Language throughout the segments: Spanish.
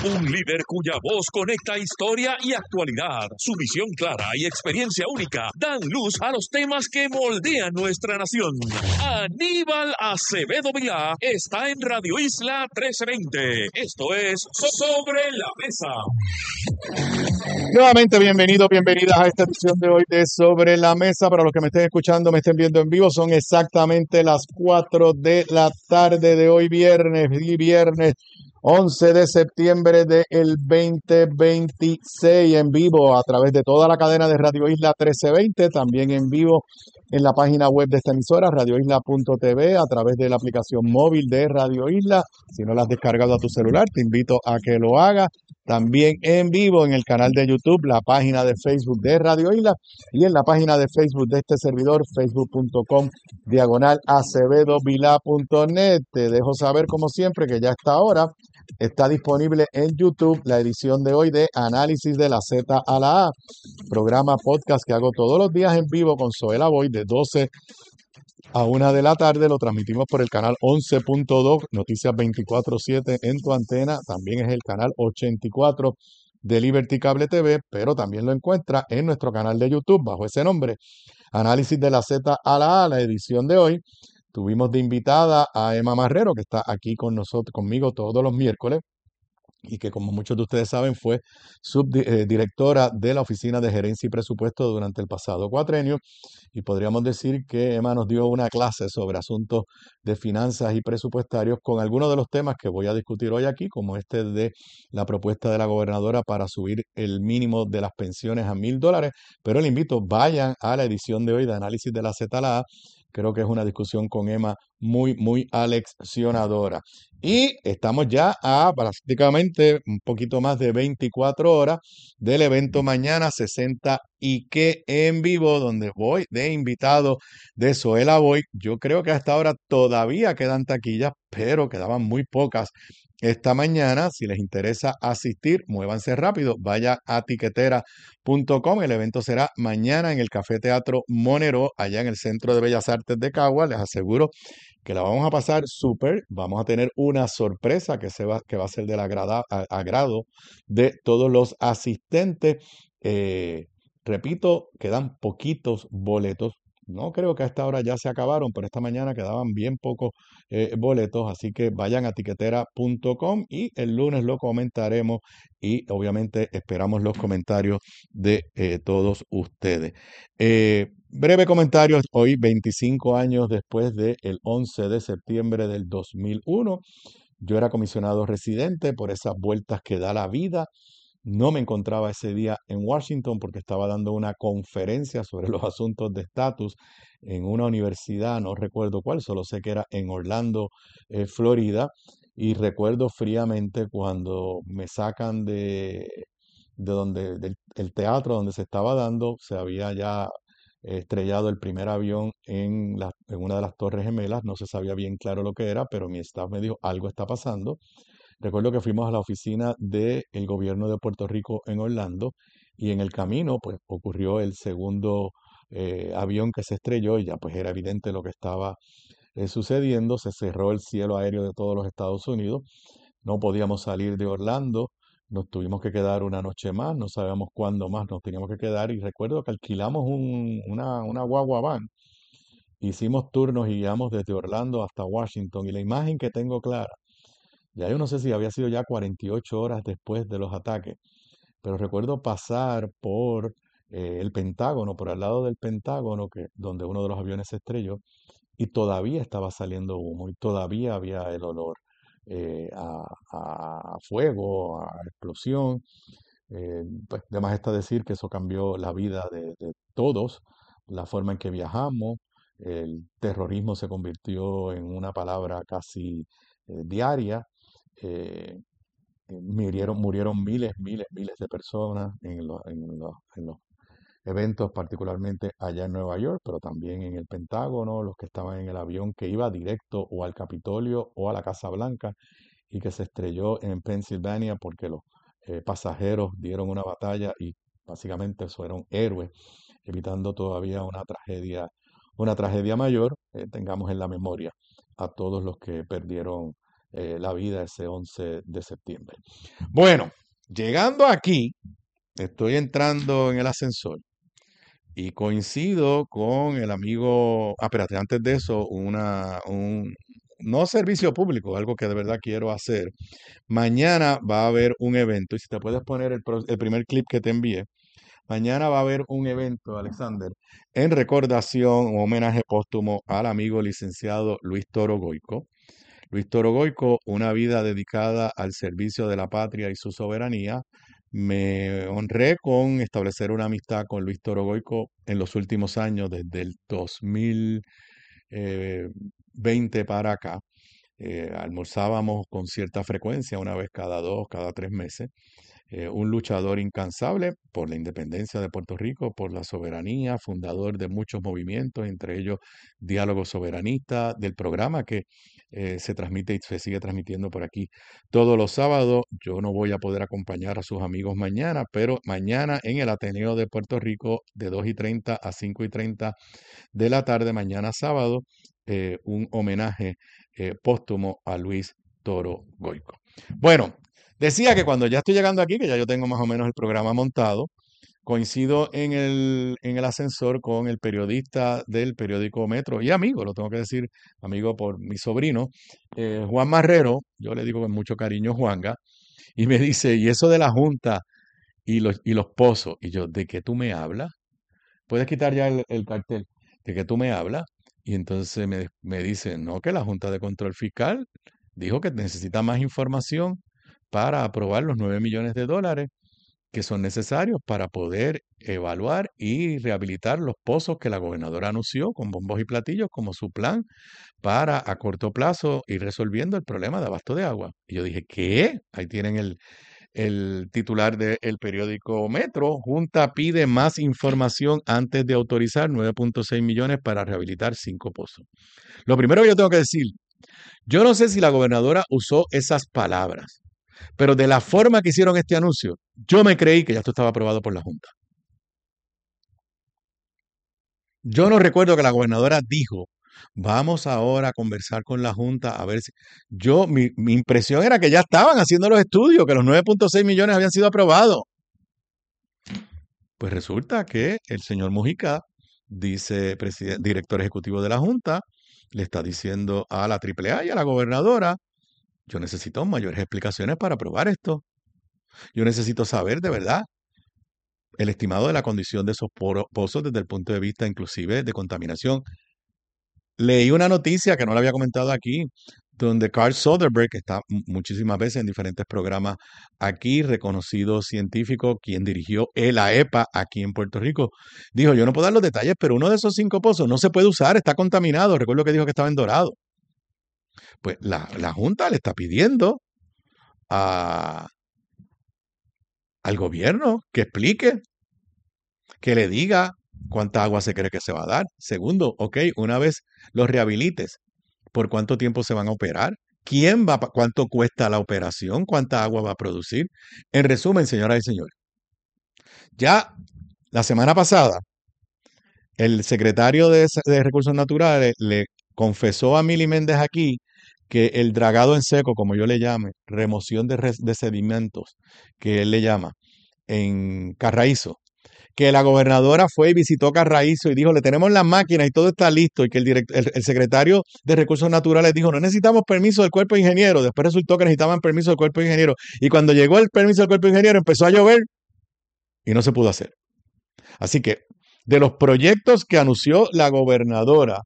Un líder cuya voz conecta historia y actualidad. Su visión clara y experiencia única dan luz a los temas que moldean nuestra nación. Aníbal Acevedo Vilá está en Radio Isla 1320. Esto es Sobre la Mesa. Nuevamente, bienvenidas a esta edición de hoy de Sobre la Mesa. Para los que me estén escuchando, me estén viendo en vivo, son exactamente las 4 de la tarde de hoy, viernes 11 de septiembre del 2026, en vivo a través de toda la cadena de Radio Isla 1320, también en vivo en la página web de esta emisora, radioisla.tv, a través de la aplicación móvil de Radio Isla. Si no la has descargado a tu celular, te invito a que lo hagas. También en vivo en el canal de YouTube, la página de Facebook de Radio Isla y en la página de Facebook de este servidor, facebook.com/acevedovilá.net. Te dejo saber, como siempre, que ya está ahora. Está disponible en YouTube la edición de hoy de Análisis de la Z a la A, programa podcast que hago todos los días en vivo con Zoela Boy de 12 a 1 de la tarde. Lo transmitimos por el canal 11.2, Noticias 24/7 en tu antena. También es el canal 84 de Liberty Cable TV, pero también lo encuentra en nuestro canal de YouTube bajo ese nombre, Análisis de la Z a la A. La edición de hoy tuvimos de invitada a Emma Marrero, que está aquí con nosotros, conmigo todos los miércoles, y que, como muchos de ustedes saben, fue subdirectora de la Oficina de Gerencia y Presupuesto durante el pasado cuatrenio. Y podríamos decir que Emma nos dio una clase sobre asuntos de finanzas y presupuestarios con algunos de los temas que voy a discutir hoy aquí, como este de la propuesta de la gobernadora para subir el mínimo de las pensiones a $1,000. Pero le invito, vayan a la edición de hoy de Análisis de la Z a la A. Creo que es una discusión con Emma muy aleccionadora. Y estamos ya a prácticamente un poquito más de 24 horas del evento mañana 60 y que en vivo, donde voy de invitado de Zoela Boy. Yo creo que hasta ahora todavía quedan taquillas, pero quedaban muy pocas esta mañana. Si les interesa asistir, muévanse rápido, vaya a tiquetera.com. El evento será mañana en el Café Teatro Monero, allá en el Centro de Bellas Artes de Cagua. Les aseguro que la vamos a pasar súper. Vamos a tener una sorpresa que va a ser del agrado de todos los asistentes. Repito, quedan poquitos boletos. No creo que a esta hora ya se acabaron, pero esta mañana quedaban bien pocos boletos, así que vayan a tiquetera.com y el lunes lo comentaremos y obviamente esperamos los comentarios de todos ustedes. Breve comentario, hoy 25 años después del 11 de septiembre del 2001, yo era comisionado residente por esas vueltas que da la vida. No me encontraba ese día en Washington porque estaba dando una conferencia sobre los asuntos de estatus en una universidad, no recuerdo cuál, solo sé que era en Orlando, Florida, y recuerdo fríamente cuando me sacan de donde, del el teatro donde se estaba dando. Se había ya estrellado el primer avión en una de las Torres Gemelas. No se sabía bien claro lo que era, pero mi staff me dijo, algo está pasando. Recuerdo que fuimos a la oficina del gobierno de Puerto Rico en Orlando y en el camino pues ocurrió el segundo avión que se estrelló y ya pues era evidente lo que estaba sucediendo. Se cerró el cielo aéreo de todos los Estados Unidos. No podíamos salir de Orlando. Nos tuvimos que quedar una noche más. No sabíamos cuándo más nos teníamos que quedar. Y recuerdo que alquilamos una guagua van. Hicimos turnos y guiamos desde Orlando hasta Washington. Y la imagen que tengo clara, ya yo no sé si había sido ya 48 horas después de los ataques, pero recuerdo pasar por el Pentágono, por al lado del Pentágono, donde uno de los aviones se estrelló, y todavía estaba saliendo humo y todavía había el olor a fuego, a explosión. Pues de más está decir que eso cambió la vida de todos, la forma en que viajamos. El terrorismo se convirtió en una palabra casi diaria. eh, murieron miles de personas en los eventos, particularmente allá en Nueva York, pero también en el Pentágono, los que estaban en el avión que iba directo o al Capitolio o a la Casa Blanca y que se estrelló en Pensilvania porque los pasajeros dieron una batalla y básicamente fueron héroes, evitando todavía una tragedia mayor. Tengamos en la memoria a todos los que perdieron la vida ese 11 de septiembre. Bueno, llegando aquí, estoy entrando en el ascensor y coincido con el amigo, espérate, antes de eso, no servicio público, algo que de verdad quiero hacer. Mañana va a haber un evento, y si te puedes poner el primer clip que te envié, mañana va a haber un evento, Alexander, en recordación o homenaje póstumo al amigo licenciado Luis Toro Goico. Luis Toro Goico, una vida dedicada al servicio de la patria y su soberanía. Me honré con establecer una amistad con Luis Toro Goico en los últimos años, desde el 2020 para acá. Almorzábamos con cierta frecuencia, una vez cada 2, cada 3 meses. Un luchador incansable por la independencia de Puerto Rico, por la soberanía, fundador de muchos movimientos, entre ellos Diálogo Soberanista, del programa que se transmite y se sigue transmitiendo por aquí todos los sábados. Yo no voy a poder acompañar a sus amigos mañana, pero mañana en el Ateneo de Puerto Rico, de 2:30 a 5:30 de la tarde, mañana sábado, un homenaje póstumo a Luis Toro Goico. Bueno, decía que cuando ya estoy llegando aquí, que ya yo tengo más o menos el programa montado, coincido en el ascensor con el periodista del periódico Metro y amigo, lo tengo que decir, amigo por mi sobrino, Juan Marrero, yo le digo con mucho cariño Juanga, y me dice, ¿y eso de la Junta y los pozos? Y yo, ¿de qué tú me hablas? Puedes quitar ya el cartel, ¿de qué tú me hablas? Y entonces me dice, no, que la Junta de Control Fiscal dijo que necesita más información para aprobar los 9 millones de dólares que son necesarios para poder evaluar y rehabilitar los pozos que la gobernadora anunció con bombos y platillos como su plan para a corto plazo ir resolviendo el problema de abasto de agua. Y yo dije, ¿qué? Ahí tienen el titular del periódico Metro. Junta pide más información antes de autorizar 9.6 millones para rehabilitar 5 pozos. Lo primero que yo tengo que decir, yo no sé si la gobernadora usó esas palabras, pero de la forma que hicieron este anuncio, yo me creí que ya esto estaba aprobado por la Junta. Yo no recuerdo que la gobernadora dijo, vamos ahora a conversar con la Junta a ver si... mi impresión era que ya estaban haciendo los estudios, que los 9.6 millones habían sido aprobados. Pues resulta que el señor Mujica, dice director ejecutivo de la Junta, le está diciendo a la AAA y a la gobernadora, yo necesito mayores explicaciones para aprobar esto. Yo necesito saber de verdad el estimado de la condición de esos pozos desde el punto de vista inclusive de contaminación. Leí una noticia que no la había comentado aquí, donde Carl Soderbergh, que está muchísimas veces en diferentes programas aquí, reconocido científico, quien dirigió la EPA aquí en Puerto Rico, dijo, yo no puedo dar los detalles, pero uno de esos 5 pozos no se puede usar, está contaminado. Recuerdo que dijo que estaba en Dorado. Pues la Junta le está pidiendo a, al gobierno que explique, que le diga cuánta agua se cree que se va a dar. Segundo, ok, una vez los rehabilites, ¿por cuánto tiempo se van a operar? ¿Cuánto cuesta la operación? ¿Cuánta agua va a producir? En resumen, señoras y señores, ya la semana pasada, el secretario de Recursos Naturales le confesó a Mili Méndez aquí que el dragado en seco, como yo le llame, remoción de sedimentos, que él le llama, en Carraízo, que la gobernadora fue y visitó Carraízo y dijo, le tenemos las máquinas y todo está listo, y que el secretario de Recursos Naturales dijo, no necesitamos permiso del cuerpo de ingeniero. Después resultó que necesitaban permiso del cuerpo de ingeniero. Y cuando llegó el permiso del cuerpo de ingeniero, empezó a llover y no se pudo hacer. Así que, de los proyectos que anunció la gobernadora,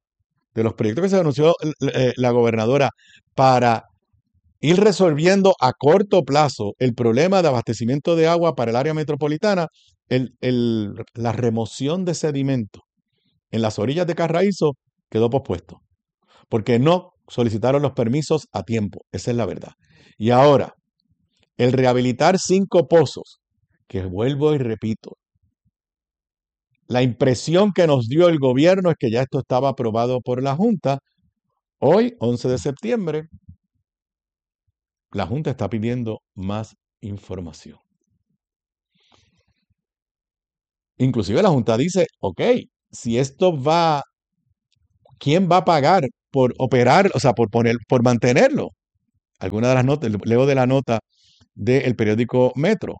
la gobernadora para ir resolviendo a corto plazo el problema de abastecimiento de agua para el área metropolitana, la remoción de sedimento en las orillas de Carraízo quedó pospuesto, porque no solicitaron los permisos a tiempo, esa es la verdad. Y ahora, el rehabilitar 5 pozos, que vuelvo y repito, la impresión que nos dio el gobierno es que ya esto estaba aprobado por la Junta. Hoy, 11 de septiembre, la Junta está pidiendo más información. Inclusive la Junta dice, ok, si esto va, ¿quién va a pagar por operar, o sea, por mantenerlo? Algunas de las notas, leo de la nota del periódico Metro,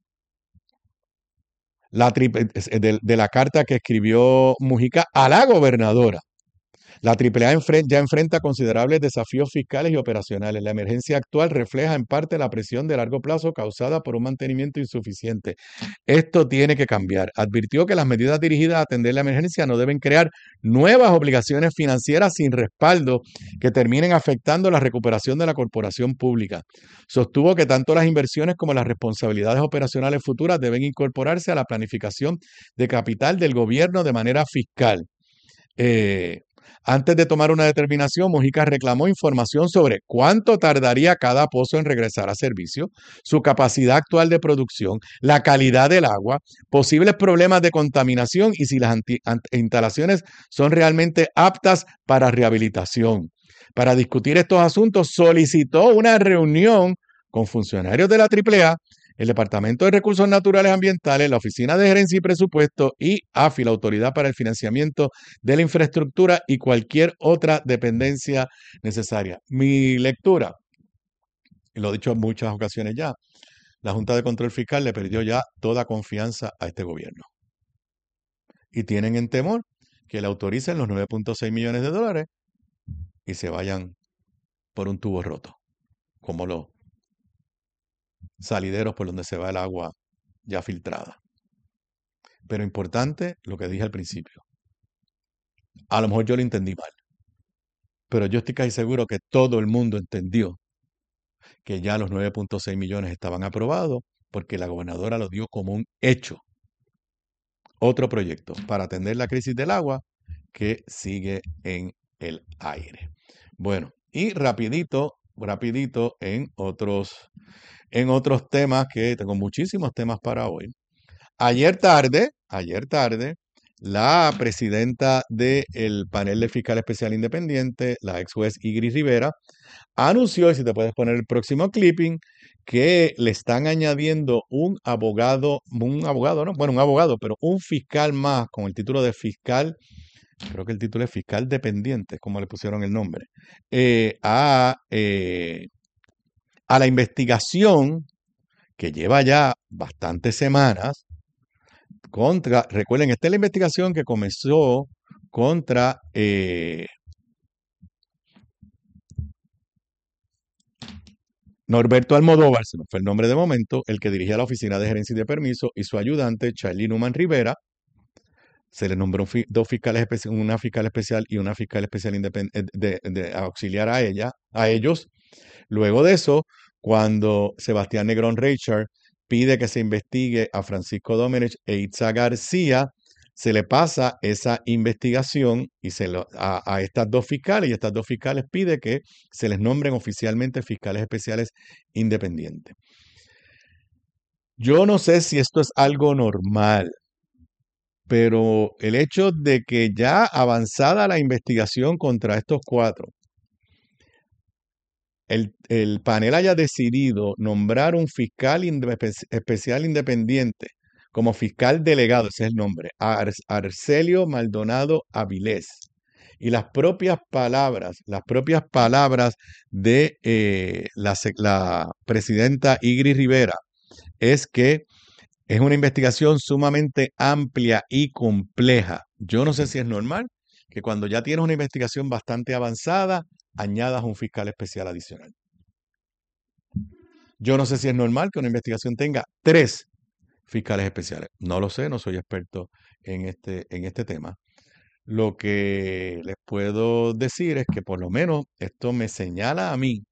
de la carta que escribió Mujica a la gobernadora. La AAA ya enfrenta considerables desafíos fiscales y operacionales. La emergencia actual refleja en parte la presión de largo plazo causada por un mantenimiento insuficiente. Esto tiene que cambiar. Advirtió que las medidas dirigidas a atender la emergencia no deben crear nuevas obligaciones financieras sin respaldo que terminen afectando la recuperación de la corporación pública. Sostuvo que tanto las inversiones como las responsabilidades operacionales futuras deben incorporarse a la planificación de capital del gobierno de manera fiscal. Antes de tomar una determinación, Mujica reclamó información sobre cuánto tardaría cada pozo en regresar a servicio, su capacidad actual de producción, la calidad del agua, posibles problemas de contaminación y si las instalaciones son realmente aptas para rehabilitación. Para discutir estos asuntos, solicitó una reunión con funcionarios de la AAA, el Departamento de Recursos Naturales Ambientales, la Oficina de Gerencia y Presupuesto y AFI, la Autoridad para el Financiamiento de la Infraestructura y cualquier otra dependencia necesaria. Mi lectura, y lo he dicho en muchas ocasiones ya, la Junta de Control Fiscal le perdió ya toda confianza a este gobierno. Y tienen en temor que le autoricen los 9.6 millones de dólares y se vayan por un tubo roto, como los salideros por donde se va el agua ya filtrada. Pero importante lo que dije al principio. A lo mejor yo lo entendí mal, pero yo estoy casi seguro que todo el mundo entendió que ya los 9.6 millones estaban aprobados porque la gobernadora lo dio como un hecho. Otro proyecto para atender la crisis del agua que sigue en el aire. Bueno, y rapidito en otros temas, que tengo muchísimos temas para hoy. Ayer tarde, la presidenta del panel de fiscal especial independiente, la ex juez Igris Rivera, anunció, y si te puedes poner el próximo clipping, que le están añadiendo un abogado, ¿no? Bueno, un abogado, pero un fiscal más con el título de fiscal, creo que el título es fiscal dependiente, como le pusieron el nombre, a la investigación que lleva ya bastantes semanas recuerden, esta es la investigación que comenzó contra Norberto Almodóvar, se me fue el nombre de momento, el que dirigía la Oficina de Gerencia y de Permiso, y su ayudante, Charlie Numan Rivera. Se les nombró dos fiscales especiales, una fiscal especial y una fiscal especial de auxiliar a ellos. Luego de eso, cuando Sebastián Negrón Reichard pide que se investigue a Francisco Domenech e Itza García, se le pasa esa investigación y a estas dos fiscales, y estas dos fiscales pide que se les nombren oficialmente fiscales especiales independientes. Yo no sé si esto es algo normal, pero el hecho de que ya avanzada la investigación contra estos cuatro, el panel haya decidido nombrar un fiscal especial independiente como fiscal delegado, ese es el nombre, Arcelio Maldonado Avilés. Y las propias palabras de la presidenta Igris Rivera es que es una investigación sumamente amplia y compleja. Yo no sé si es normal que cuando ya tienes una investigación bastante avanzada, añadas un fiscal especial adicional. Yo no sé si es normal que una investigación tenga 3 fiscales especiales. No lo sé, no soy experto en este tema. Lo que les puedo decir es que por lo menos esto me señala a mí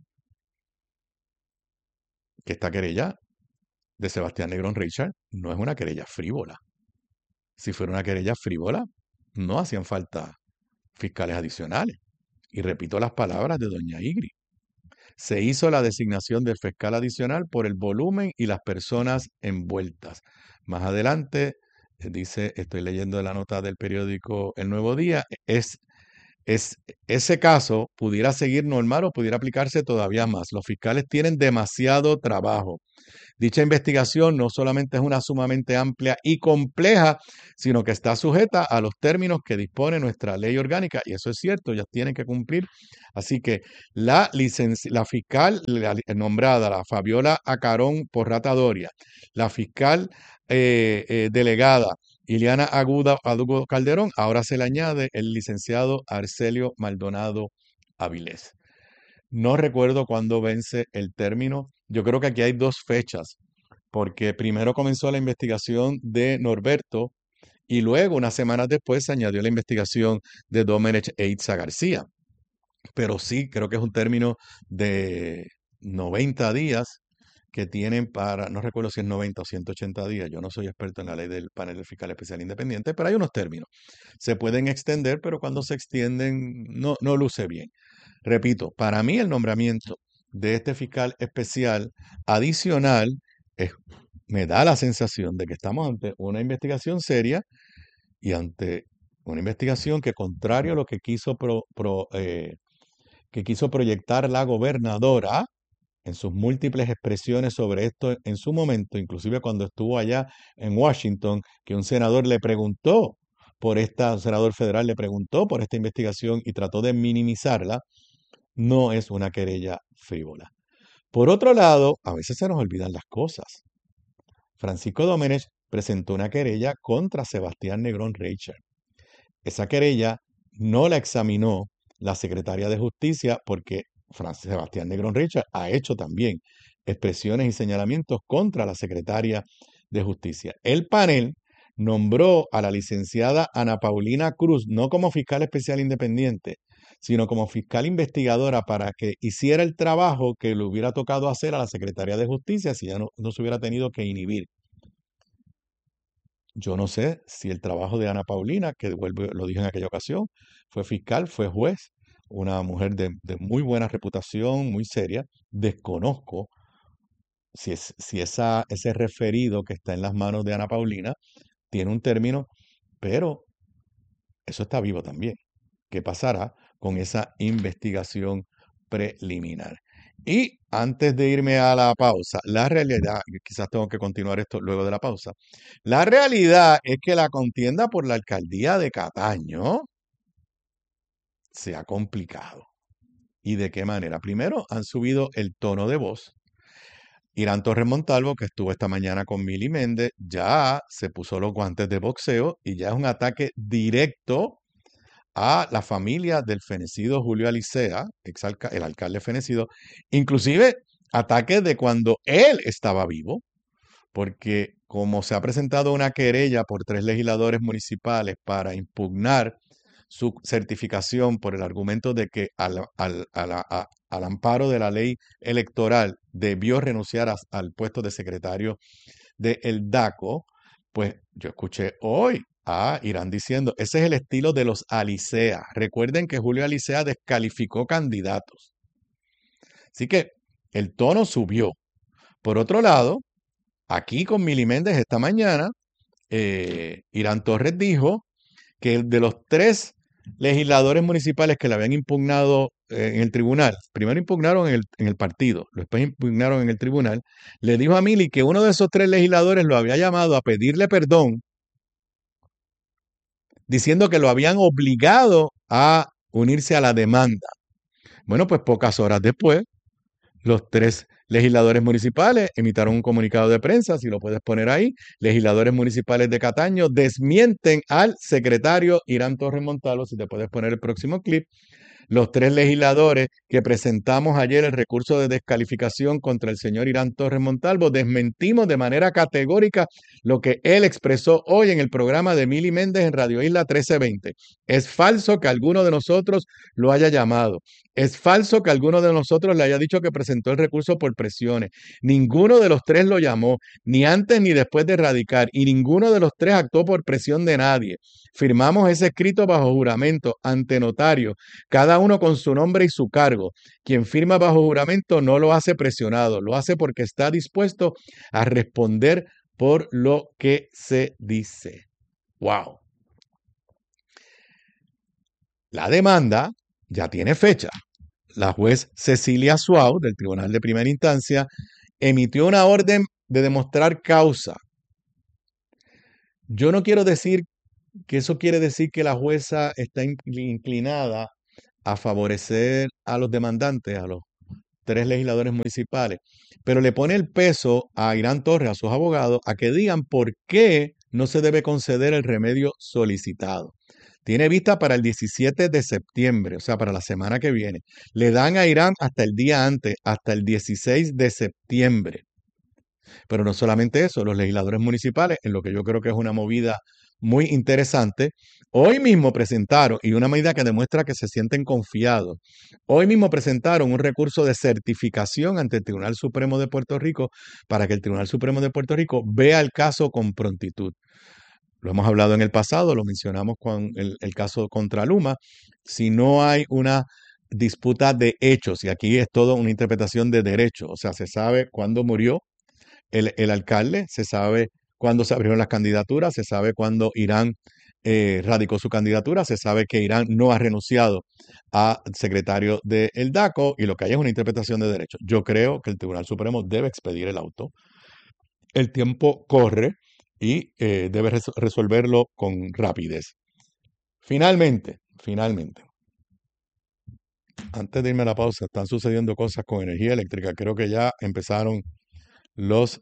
que esta querella de Sebastián Negrón Richard no es una querella frívola. Si fuera una querella frívola, no hacían falta fiscales adicionales. Y repito las palabras de doña Igri. Se hizo la designación del fiscal adicional por el volumen y las personas envueltas. Más adelante, dice, estoy leyendo la nota del periódico El Nuevo Día, es es, ese caso pudiera seguir normal o pudiera aplicarse todavía más. Los fiscales tienen demasiado trabajo. Dicha investigación no solamente es una sumamente amplia y compleja, sino que está sujeta a los términos que dispone nuestra ley orgánica, y eso es cierto, ya tienen que cumplir. Así que la fiscal nombrada, la Fabiola Acarón Porrata Doria, la fiscal delegada Iliana Agudo Calderón, ahora se le añade el licenciado Arcelio Maldonado Avilés. No recuerdo cuándo vence el término. Yo creo que aquí hay dos fechas, porque primero comenzó la investigación de Norberto y luego, unas semanas después, se añadió la investigación de Domenech Eitza García. Pero sí, creo que es un término de 90 días que tienen para, no recuerdo si es 90 o 180 días, yo no soy experto en la ley del panel del fiscal especial independiente, pero hay unos términos. Se pueden extender, pero cuando se extienden no luce bien. Repito, para mí el nombramiento de este fiscal especial adicional es- me da la sensación de que estamos ante una investigación seria y ante una investigación que, contrario a lo que quiso proyectar la gobernadora en sus múltiples expresiones sobre esto en su momento, inclusive cuando estuvo allá en Washington, que un senador le preguntó un senador federal le preguntó por esta investigación y trató de minimizarla, no es una querella frívola. Por otro lado, a veces se nos olvidan las cosas. Francisco Domenech presentó una querella contra Sebastián Negrón Reicher. Esa querella no la examinó la secretaria de Justicia porque Sebastián Negrón Reicher ha hecho también expresiones y señalamientos contra la secretaria de Justicia. El panel nombró a la licenciada Ana Paulina Cruz no como fiscal especial independiente, sino como fiscal investigadora para que hiciera el trabajo que le hubiera tocado hacer a la secretaria de Justicia si ya no se hubiera tenido que inhibir. Yo no sé si el trabajo de Ana Paulina, que lo dije en aquella ocasión, fue fiscal, fue juez, una mujer de muy buena reputación, muy seria. Desconozco si ese referido que está en las manos de Ana Paulina tiene un término, pero eso está vivo también. ¿Qué pasará con esa investigación preliminar? Y antes de irme a la pausa, la realidad, y quizás tengo que continuar esto luego de la pausa, la realidad es que la contienda por la alcaldía de Cataño se ha complicado. ¿Y de qué manera? Primero, han subido el tono de voz. Irán Torres Montalvo, que estuvo esta mañana con Mili Méndez, ya se puso los guantes de boxeo y ya es un ataque directo a la familia del fenecido Julio Alicea, el alcalde fenecido, inclusive ataques de cuando él estaba vivo, porque como se ha presentado una querella por 3 legisladores municipales para impugnar su certificación por el argumento de que al amparo de la ley electoral debió renunciar al puesto de secretario del DACO, pues yo escuché hoy a Irán diciendo, ese es el estilo de los Alicea. Recuerden que Julio Alicea descalificó candidatos. Así que el tono subió. Por otro lado, aquí con Mili Méndez esta mañana, Irán Torres dijo que de los 3 legisladores municipales que le habían impugnado en el tribunal, primero impugnaron en el partido, después impugnaron en el tribunal, le dijo a Mili que uno de esos 3 legisladores lo había llamado a pedirle perdón, diciendo que lo habían obligado a unirse a la demanda. Bueno, pues pocas horas después, los 3 legisladores municipales emitaron un comunicado de prensa, si lo puedes poner ahí. Legisladores municipales de Cataño desmienten al secretario Irán Torres Montalvo, si te puedes poner el próximo clip. Los 3 legisladores que presentamos ayer el recurso de descalificación contra el señor Irán Torres Montalvo, desmentimos de manera categórica lo que él expresó hoy en el programa de Mili Méndez en Radio Isla 1320. Es falso que alguno de nosotros lo haya llamado. Es falso que alguno de nosotros le haya dicho que presentó el recurso por presiones. Ninguno de los 3 lo llamó, ni antes ni después de radicar, y ninguno de los 3 actuó por presión de nadie. Firmamos ese escrito bajo juramento ante notario, cada uno con su nombre y su cargo. Quien firma bajo juramento no lo hace presionado, lo hace porque está dispuesto a responder por lo que se dice. ¡Wow! La demanda ya tiene fecha. La juez Cecilia Suau, del Tribunal de Primera Instancia, emitió una orden de demostrar causa. Yo no quiero decir que eso quiere decir que la jueza está inclinada a favorecer a los demandantes, a los 3 legisladores municipales, pero le pone el peso a Irán Torres, a sus abogados, a que digan por qué no se debe conceder el remedio solicitado. Tiene vista para el 17 de septiembre, o sea, para la semana que viene. Le dan a Irán hasta el día antes, hasta el 16 de septiembre. Pero no solamente eso, los legisladores municipales, en lo que yo creo que es una movida muy interesante, hoy mismo presentaron, y una medida que demuestra que se sienten confiados, hoy mismo presentaron un recurso de certificación ante el Tribunal Supremo de Puerto Rico para que el Tribunal Supremo de Puerto Rico vea el caso con prontitud. Lo hemos hablado en el pasado, lo mencionamos con el caso contra Luma. Si no hay una disputa de hechos, y aquí es todo una interpretación de derecho, o sea, se sabe cuándo murió el alcalde, se sabe cuándo se abrieron las candidaturas, se sabe cuándo Irán radicó su candidatura, se sabe que Irán no ha renunciado a secretario del DACO, y lo que hay es una interpretación de derecho. Yo creo que el Tribunal Supremo debe expedir el auto. El tiempo corre y debe resolverlo con rapidez. Finalmente, antes de irme a la pausa, están sucediendo cosas con energía eléctrica. Creo que ya empezaron los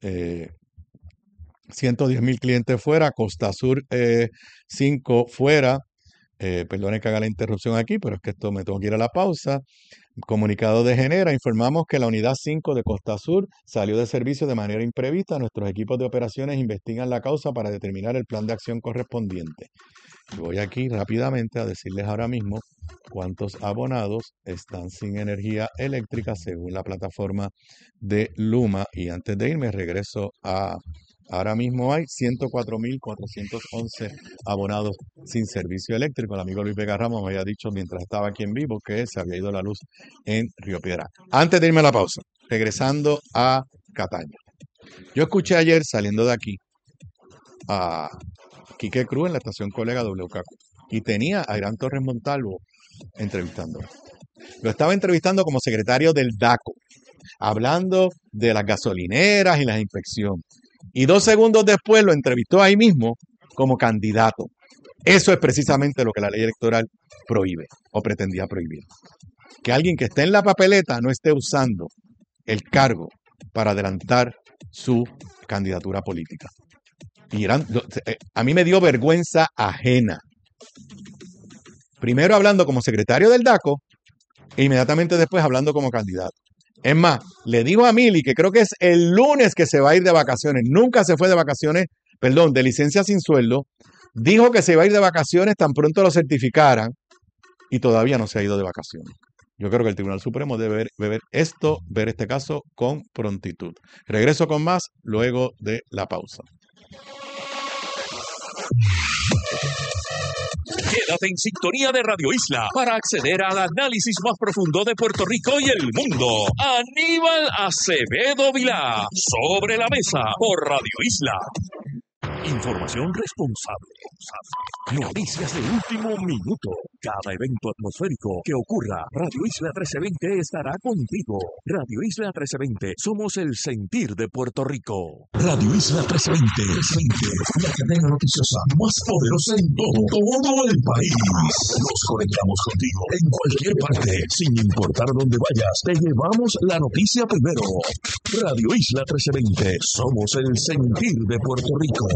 110,000 clientes fuera, Costa Sur 5 fuera. Perdone que haga la interrupción aquí, pero es que esto me tengo que ir a la pausa. Comunicado de Genera, informamos que la unidad 5 de Costa Sur salió de servicio de manera imprevista. Nuestros equipos de operaciones investigan la causa para determinar el plan de acción correspondiente. Voy aquí rápidamente a decirles ahora mismo cuántos abonados están sin energía eléctrica según la plataforma de Luma. Y antes de irme regreso a... Ahora mismo hay 104,411 abonados sin servicio eléctrico. El amigo Luis Vega Ramos me había dicho mientras estaba aquí en vivo que se había ido la luz en Río Piedras. Antes de irme a la pausa, regresando a Cataño. Yo escuché ayer saliendo de aquí a Quique Cruz en la estación Colega WKQ y tenía a Irán Torres Montalvo entrevistándolo. Lo estaba entrevistando como secretario del DACO, hablando de las gasolineras y las inspecciones. Y 2 segundos después lo entrevistó ahí mismo como candidato. Eso es precisamente lo que la ley electoral prohíbe o pretendía prohibir. Que alguien que esté en la papeleta no esté usando el cargo para adelantar su candidatura política. Y a mí me dio vergüenza ajena. Primero hablando como secretario del DACO e inmediatamente después hablando como candidato. Es más, le digo a Mili que creo que es el lunes que se va a ir de vacaciones. Nunca se fue de vacaciones, de licencia sin sueldo. Dijo que se iba a ir de vacaciones tan pronto lo certificaran y todavía no se ha ido de vacaciones. Yo creo que el Tribunal Supremo debe ver este caso con prontitud. Regreso con más luego de la pausa. Quédate en sintonía de Radio Isla para acceder al análisis más profundo de Puerto Rico y el mundo. Aníbal Acevedo Vilá, sobre la mesa por Radio Isla. Información responsable. Noticias de último minuto. Cada evento atmosférico que ocurra, Radio Isla 1320 estará contigo. Radio Isla 1320, somos el sentir de Puerto Rico. Radio Isla 1320, la cadena noticiosa más poderosa en todo el país. Nos conectamos contigo en cualquier parte, sin importar dónde vayas. Te llevamos la noticia primero. Radio Isla 1320, somos el sentir de Puerto Rico.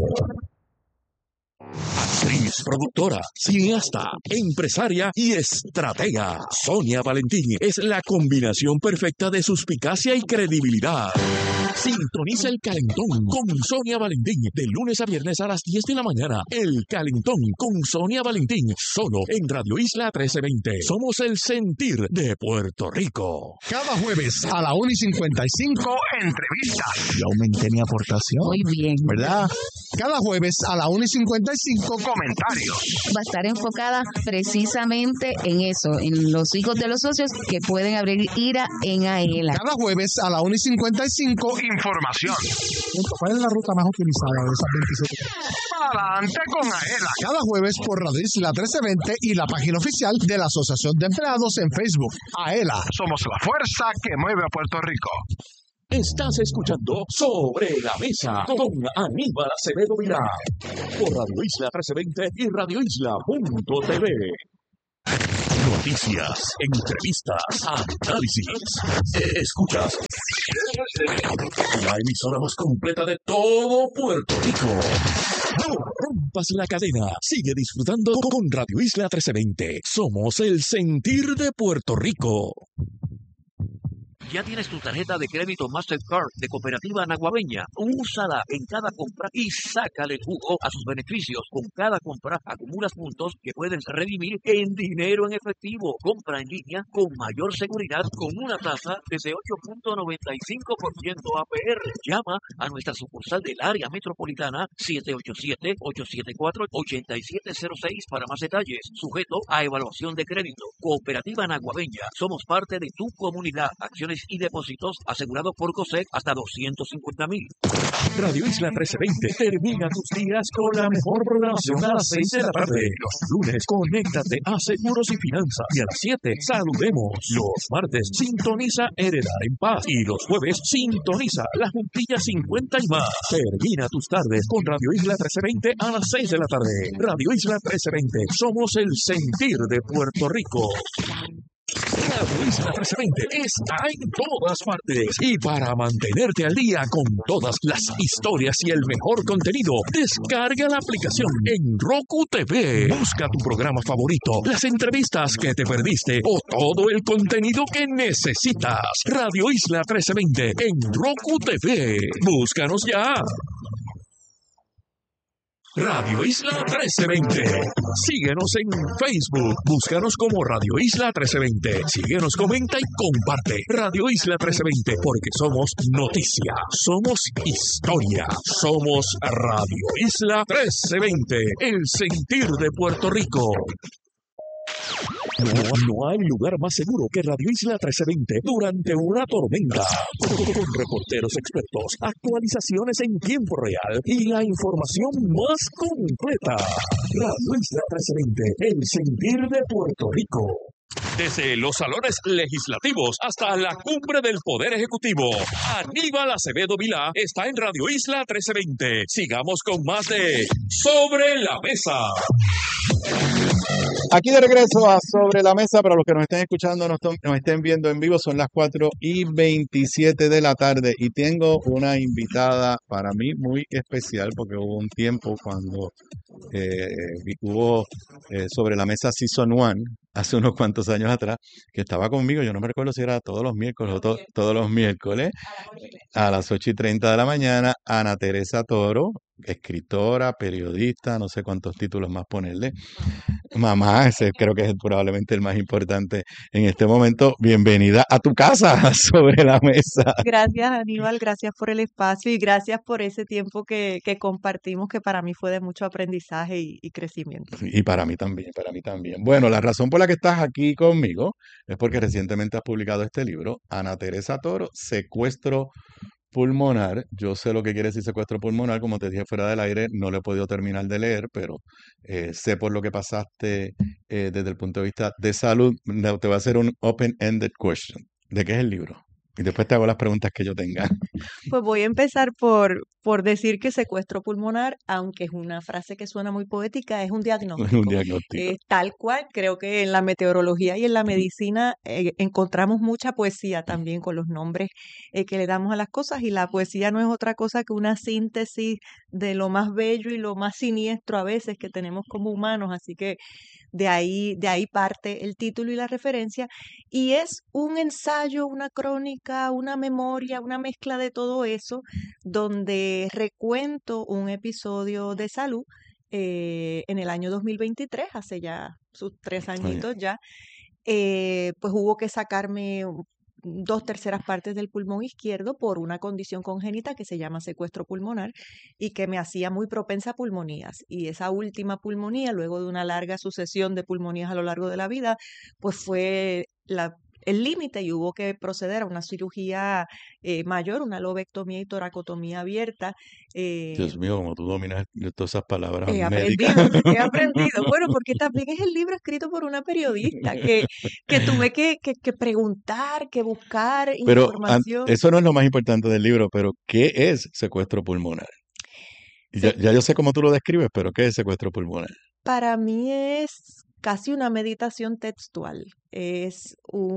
Actriz, productora, cineasta, empresaria y estratega. Sonia Valentín es la combinación perfecta de suspicacia y credibilidad. Sintoniza El Calentón con Sonia Valentín de lunes a viernes a las 10 de la mañana. El Calentón con Sonia Valentín, solo en Radio Isla 1320. Somos el sentir de Puerto Rico. Cada jueves a la 1:55, entrevista. Yo aumenté mi aportación. Muy bien. ¿Verdad? cada jueves a la 1:55. Comentarios. Va a estar enfocada precisamente en eso, en los hijos de los socios que pueden abrir IRA en AELA. Cada jueves a la 1:55. Información. ¿Cuál es la ruta más utilizada de esas 27? Adelante con AELA. Cada jueves por Radio Isla 1320 y la página oficial de la Asociación de Empleados en Facebook. AELA. Somos la fuerza que mueve a Puerto Rico. Estás escuchando Sobre la Mesa con Aníbal Acevedo Vilá por Radio Isla 1320 y radioisla.tv. Noticias, entrevistas, análisis. Escuchas la emisora más completa de todo Puerto Rico. No rompas la cadena. Sigue disfrutando con Radio Isla 1320. Somos el sentir de Puerto Rico. ¿Ya tienes tu tarjeta de crédito Mastercard de Cooperativa Naguabeña? Úsala en cada compra y sácale jugo a sus beneficios. Con cada compra acumulas puntos que puedes redimir en dinero en efectivo. Compra en línea con mayor seguridad con una tasa desde 8.95% APR. Llama a nuestra sucursal del área metropolitana 787-874-8706 para más detalles. Sujeto a evaluación de crédito. Cooperativa Naguabeña. Somos parte de tu comunidad. Acciones y depósitos asegurados por COSEC hasta $250,000. Radio Isla 1320 termina tus días con la mejor programación a las 6 de la tarde. Los lunes, conéctate a Seguros y Finanzas. Y a las 7, saludemos. Los martes, sintoniza Heredar en Paz. Y los jueves, sintoniza La Juntilla 50 y más. Termina tus tardes con Radio Isla 1320 a las 6 de la tarde. Radio Isla 1320. Somos el sentir de Puerto Rico. Radio Isla 1320 está en todas partes y para mantenerte al día con todas las historias y el mejor contenido, descarga la aplicación en Roku TV. Busca tu programa favorito, las entrevistas que te perdiste o todo el contenido que necesitas. Radio Isla 1320 en Roku TV. Búscanos ya. Radio Isla 1320. Síguenos en Facebook. Búscanos como Radio Isla 1320. Síguenos, comenta y comparte. Radio Isla 1320, porque somos noticia, somos historia, somos Radio Isla 1320, el sentir de Puerto Rico. No hay lugar más seguro que Radio Isla 1320 durante una tormenta. Con reporteros expertos, actualizaciones en tiempo real y la información más completa. Radio Isla 1320, el sentir de Puerto Rico. Desde los salones legislativos hasta la cumbre del Poder Ejecutivo, Aníbal Acevedo Vilá está en Radio Isla 1320. Sigamos con más de Sobre la Mesa. Aquí de regreso a Sobre la Mesa, para los que nos estén escuchando, nos estén viendo en vivo, son las 4:27 de la tarde y tengo una invitada para mí muy especial porque hubo un tiempo cuando hubo Sobre la Mesa Season 1, hace unos cuantos años atrás, que estaba conmigo, yo no me recuerdo si era todos los miércoles o todos los miércoles, a las 8:30 de la mañana, Ana Teresa Toro, escritora, periodista, no sé cuántos títulos más ponerle. Mamá, ese creo que es probablemente el más importante en este momento. Bienvenida a tu casa, Sobre la Mesa. Gracias, Aníbal, gracias por el espacio y gracias por ese tiempo que compartimos, que para mí fue de mucho aprendizaje y crecimiento. Y para mí también, para mí también. Bueno, la razón por la que estás aquí conmigo es porque recientemente has publicado este libro, Ana Teresa Toro, Secuestro Pulmonar. Yo sé lo que quiere decir secuestro pulmonar, como te dije fuera del aire, no lo he podido terminar de leer, pero sé por lo que pasaste desde el punto de vista de salud. No, te voy a hacer un open-ended question. ¿De qué es el libro? Y después te hago las preguntas que yo tenga. Pues voy a empezar por decir que secuestro pulmonar, aunque es una frase que suena muy poética, es un diagnóstico. Un diagnóstico. Tal cual, creo que en la meteorología y en la medicina encontramos mucha poesía también con los nombres que le damos a las cosas, y la poesía no es otra cosa que una síntesis de lo más bello y lo más siniestro a veces que tenemos como humanos, así que de ahí parte el título y la referencia, y es un ensayo, una crónica, una memoria, una mezcla de todo eso, donde recuento un episodio de salud en el año 2023, hace ya sus 3 añitos ya. Pues hubo que sacarme 2/3 partes del pulmón izquierdo por una condición congénita que se llama secuestro pulmonar y que me hacía muy propensa a pulmonías. Y esa última pulmonía, luego de una larga sucesión de pulmonías a lo largo de la vida, pues fue el límite y hubo que proceder a una cirugía mayor, una lobectomía y toracotomía abierta. Dios mío, como tú dominas todas esas palabras He médicas. aprendido, he aprendido. Bueno, porque también es el libro escrito por una periodista que tuve que preguntar, que buscar Pero información. eso no es lo más importante del libro, pero ¿qué es secuestro pulmonar? Y Se- ya yo sé cómo tú lo describes, pero ¿qué es secuestro pulmonar? Para mí es casi una meditación textual. Es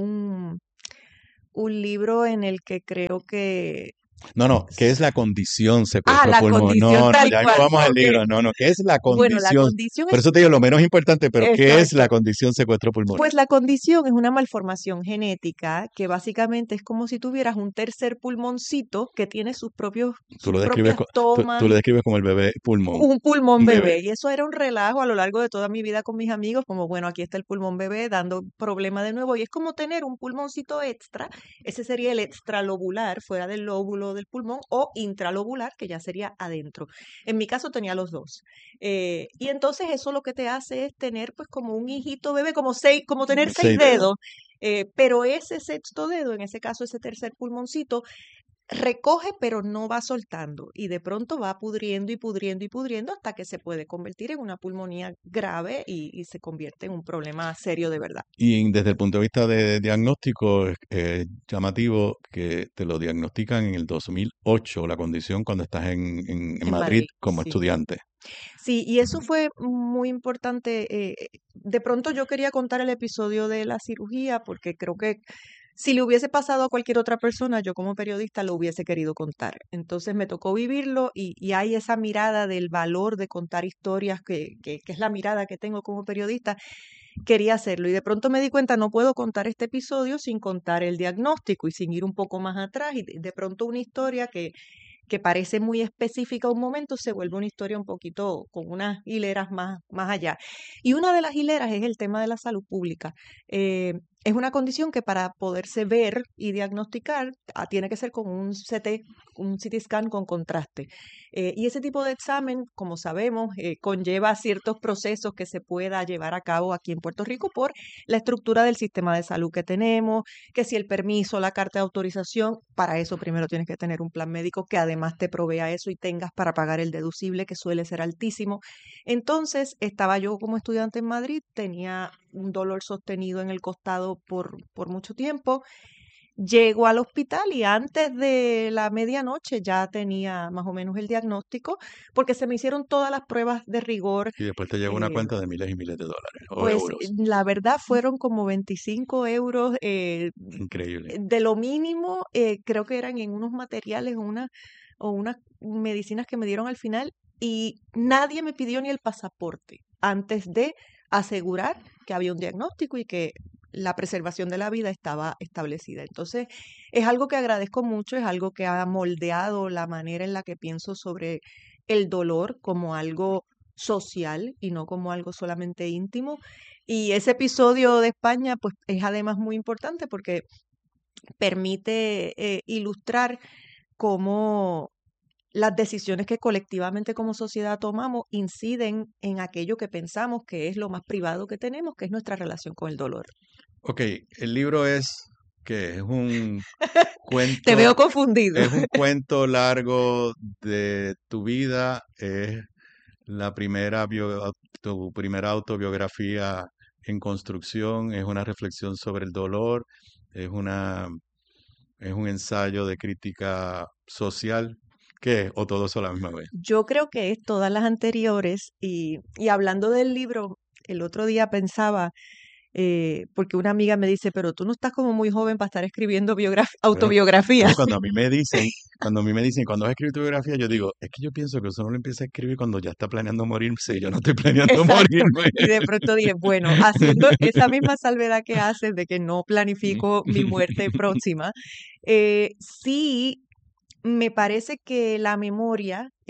un libro en el que creo que... No, ¿qué es la condición secuestro la pulmonar? condición No, tal ya cual. vamos al Ok. libro. No, ¿qué es la Bueno, la condición? condición Por es... eso te digo lo menos importante, pero ¿qué es la Exacto. condición secuestro pulmonar? Pues la condición es una malformación genética que básicamente es como si tuvieras un tercer pulmoncito que tiene sus Tú lo propias tomas, tú lo describes como el bebé pulmón, un pulmón un bebé. bebé. Y eso era un relajo a lo largo de toda mi vida con mis amigos, como bueno, aquí está el pulmón bebé dando problema de nuevo. Y es como tener un pulmoncito extra, ese sería el extralobular, fuera del lóbulo del pulmón, o intralobular, que ya sería adentro. En mi caso tenía los dos. Y entonces eso lo que te hace es tener pues como un hijito bebé, como tener 6 6 dedos. dedos. Pero ese sexto dedo, en ese caso ese tercer pulmoncito, recoge pero no va soltando y de pronto va pudriendo y pudriendo y pudriendo hasta que se puede convertir en una pulmonía grave y se convierte en un problema serio de verdad. Y desde el punto de vista de diagnóstico, es llamativo que te lo diagnostican en el 2008, la condición cuando estás en En Madrid Madrid, como sí. estudiante. Sí, y eso fue muy importante. De pronto yo quería contar el episodio de la cirugía porque creo que si le hubiese pasado a cualquier otra persona, yo como periodista lo hubiese querido contar. Entonces me tocó vivirlo y hay esa mirada del valor de contar historias que es la mirada que tengo como periodista. Quería hacerlo y de pronto me di cuenta, no puedo contar este episodio sin contar el diagnóstico y sin ir un poco más atrás y de pronto una historia que parece muy específica a un momento, se vuelve una historia un poquito con unas hileras más allá. Y una de las hileras es el tema de la salud pública. Es una condición que para poderse ver y diagnosticar tiene que ser con un CT scan con contraste. Y ese tipo de examen, como sabemos, conlleva ciertos procesos que se pueda llevar a cabo aquí en Puerto Rico por la estructura del sistema de salud que tenemos, que si el permiso, la carta de autorización, para eso primero tienes que tener un plan médico que además te provea eso y tengas para pagar el deducible, que suele ser altísimo. Entonces, estaba yo como estudiante en Madrid, tenía un dolor sostenido en el costado por mucho tiempo. Llego al hospital y antes de la medianoche ya tenía más o menos el diagnóstico, porque se me hicieron todas las pruebas de rigor. Y después te llega una cuenta de miles y miles de dólares o Pues euros. la verdad fueron como 25 euros Increíble. de lo mínimo, creo que eran en unos materiales o unas medicinas que me dieron al final y nadie me pidió ni el pasaporte antes de asegurar que había un diagnóstico y que la preservación de la vida estaba establecida. Entonces, es algo que agradezco mucho, es algo que ha moldeado la manera en la que pienso sobre el dolor como algo social y no como algo solamente íntimo. Y ese episodio de España, pues es además muy importante porque permite ilustrar cómo las decisiones que colectivamente como sociedad tomamos inciden en aquello que pensamos que es lo más privado que tenemos, que es nuestra relación con el dolor. Ok, el libro es un Te veo cuento, confundido. es un cuento largo de tu vida, es tu primera autobiografía en construcción, es una reflexión sobre el dolor, es es un ensayo de crítica social. ¿Qué es? ¿O todo eso a la misma vez? Yo creo que es todas las anteriores y hablando del libro, el otro día pensaba, porque una amiga me dice, pero tú no estás como muy joven para estar escribiendo Bueno, autobiografías. cuando a mí me dicen, cuando vas a escribir tu biografía, yo digo, es que yo pienso que uno lo empieza a escribir cuando ya está planeando morirse y yo no estoy planeando Exacto. morirme. Y de pronto dije, bueno, haciendo esa misma salvedad que haces de que no planifico mi muerte próxima, sí me parece que la memoria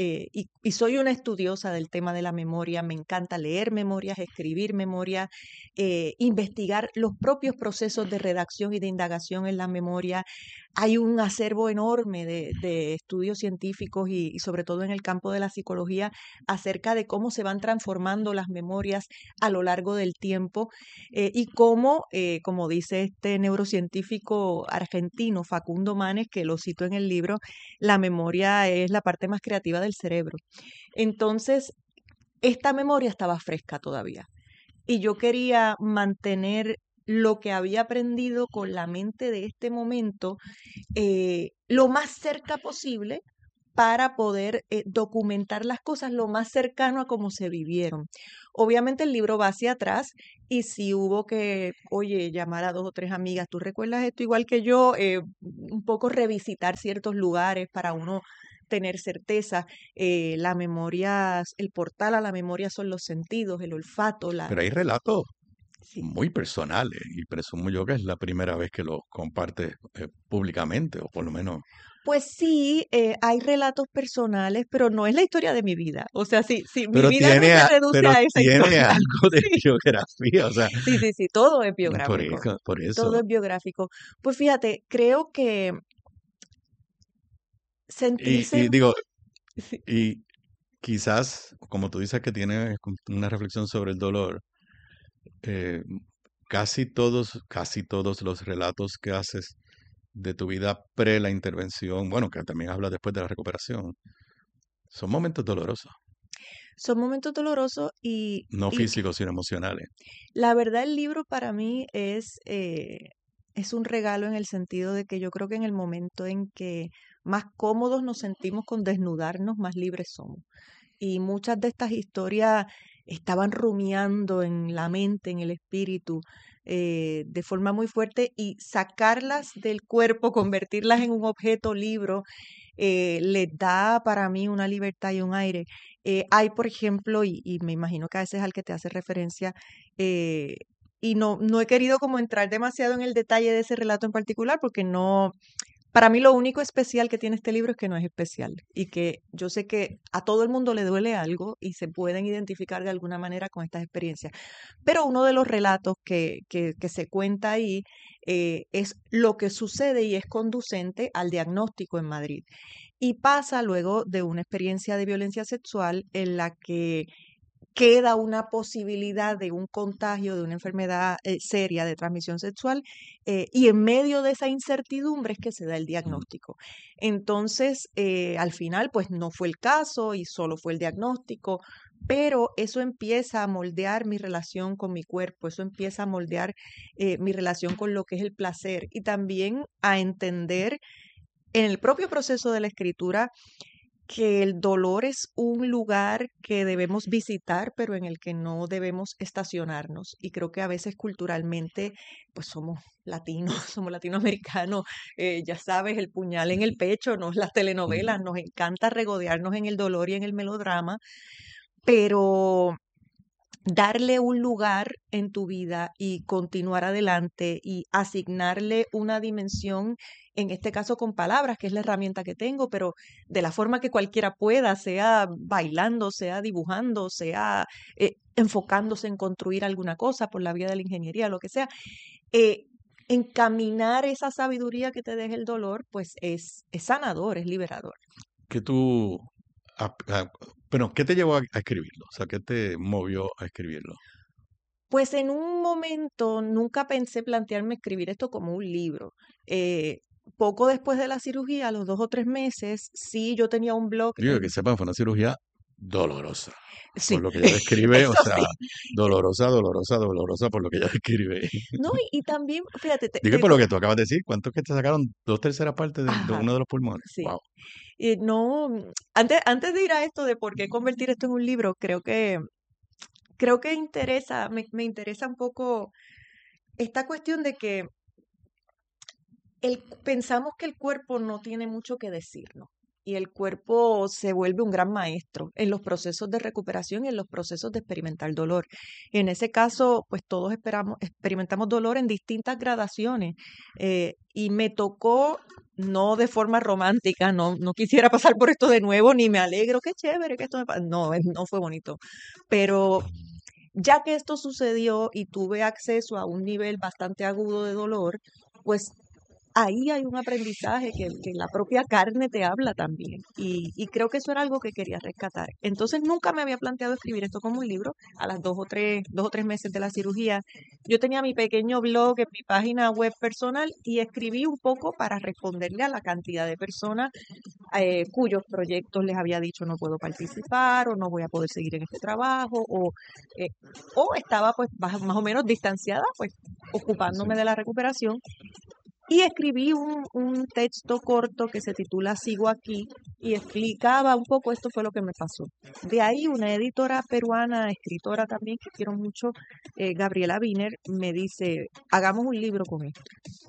y soy una estudiosa del tema de la memoria. Me encanta leer memorias, escribir memorias, investigar los propios procesos de redacción y de indagación en la memoria. Hay un acervo enorme de estudios científicos y sobre todo en el campo de la psicología acerca de cómo se van transformando las memorias a lo largo del tiempo y cómo, como dice este neurocientífico argentino Facundo Manes, que lo cito en el libro, la memoria es la parte más creativa del cerebro. Entonces, esta memoria estaba fresca todavía y yo quería mantener lo que había aprendido con la mente de este momento lo más cerca posible para poder documentar las cosas lo más cercano a cómo se vivieron. Obviamente el libro va hacia atrás y si hubo que, oye, llamar a 2 o 3 amigas, ¿tú recuerdas esto igual que yo? Un poco revisitar ciertos lugares para uno tener certeza. La memoria, el portal a la memoria son los sentidos, el olfato, Pero hay relatos sí. muy personales y presumo yo que es la primera vez que lo compartes públicamente, o por lo menos. Pues sí, hay relatos personales, pero no es la historia de mi vida. O sea, sí, mi Pero vida no se reduce pero a esa tiene historia. algo de Sí, biografía, o sea, sí, todo es por biográfico. eso, por Todo eso. es biográfico. Pues fíjate, creo que sentirse, Y digo, sí, y quizás, como tú dices que tienes una reflexión sobre el dolor, eh, casi todos los relatos que haces de tu vida pre la intervención, bueno, que también hablas después de la recuperación, son momentos dolorosos, son momentos dolorosos no y físicos, sino emocionales. la verdad el libro para mí es un regalo en el sentido de que yo creo que en el momento en que más cómodos nos sentimos con desnudarnos, más libres somos. Y muchas de estas historias estaban rumiando en la mente, en el espíritu, de forma muy fuerte y sacarlas del cuerpo, convertirlas en un objeto libro, les da para mí una libertad y un aire. Hay, por ejemplo, y me imagino que a veces al que te hace referencia, eh, y no he querido como entrar demasiado en el detalle de ese relato en particular porque no, para mí lo único especial que tiene este libro es que no es especial y que yo sé que a todo el mundo le duele algo y se pueden identificar de alguna manera con estas experiencias. Pero uno de los relatos que se cuenta ahí es lo que sucede y es conducente al diagnóstico en Madrid. Y pasa luego de una experiencia de violencia sexual en la que queda una posibilidad de un contagio de una enfermedad seria de transmisión sexual y en medio de esa incertidumbre es que se da el Mm. diagnóstico. Entonces, al final, pues no fue el caso y solo fue el diagnóstico, pero eso empieza a moldear mi relación con mi cuerpo, eso empieza a moldear mi relación con lo que es el placer y también a entender en el propio proceso de la escritura que el dolor es un lugar que debemos visitar, pero en el que no debemos estacionarnos. Y creo que a veces culturalmente, pues somos latinos, somos latinoamericanos, ya sabes, el puñal en el pecho, ¿no? Las telenovelas, nos encanta regodearnos en el dolor y en el melodrama, pero darle un lugar en tu vida y continuar adelante y asignarle una dimensión, en este caso con palabras, que es la herramienta que tengo, pero de la forma que cualquiera pueda, sea bailando, sea dibujando, sea enfocándose en construir alguna cosa por la vía de la ingeniería, lo que sea, eh, encaminar esa sabiduría que te deja el dolor, pues es sanador, es liberador. ¿Qué tú, bueno, qué te llevó a escribirlo? O sea, ¿qué te movió a escribirlo? Pues en un momento nunca pensé plantearme escribir esto como un libro. Eh, Poco después de la cirugía, a los 2 o 3 meses, sí, yo tenía un blog Digo, que sepan, fue una cirugía dolorosa, por sí, lo que ella describe, o eso sea, sí. dolorosa, dolorosa, dolorosa por lo que ella describe. No, y también, fíjate, Digo, y por lo que tú acabas de decir, ¿cuánto es que te sacaron 2/3 partes de ajá, uno de los pulmones? sí. Wow. Y no, antes de ir a esto de por qué convertir esto en un libro, creo que interesa, me interesa un poco esta cuestión de que pensamos que el cuerpo no tiene mucho que decirnos y el cuerpo se vuelve un gran maestro en los procesos de recuperación y en los procesos de experimentar dolor. En ese caso, pues todos experimentamos dolor en distintas gradaciones y me tocó no de forma romántica, no quisiera pasar por esto de nuevo, ni me alegro, qué chévere que esto me pasa. No, no fue bonito. Pero ya que esto sucedió y tuve acceso a un nivel bastante agudo de dolor, pues ahí hay un aprendizaje que la propia carne te habla también. Y creo que eso era algo que quería rescatar. Entonces nunca me había planteado escribir esto como un libro. A las 2 o 3 meses de la cirugía, yo tenía mi pequeño blog en mi página web personal y escribí un poco para responderle a la cantidad de personas cuyos proyectos les había dicho no puedo participar o no voy a poder seguir en este trabajo o estaba pues más o menos distanciada, pues ocupándome de la recuperación. Y escribí un texto corto que se titula Sigo aquí y explicaba un poco esto fue lo que me pasó. De ahí una editora peruana, escritora también que quiero mucho, Gabriela Wiener, me dice, hagamos un libro con esto.